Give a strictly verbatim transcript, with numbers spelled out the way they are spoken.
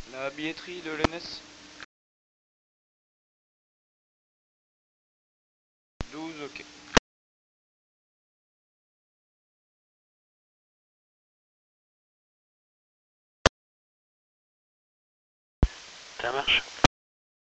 La billetterie de l'E N E S. douze, ok. Ça marche.